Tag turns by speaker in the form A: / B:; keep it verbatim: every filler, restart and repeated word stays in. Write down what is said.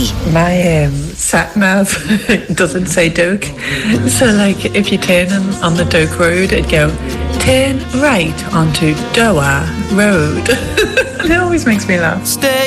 A: Daddy.
B: My um, sat nav doesn't say Doak. So, like, if you're turning on the Doak Road, it'd go, turn right onto Doha Road. And it always makes me laugh.
C: Stay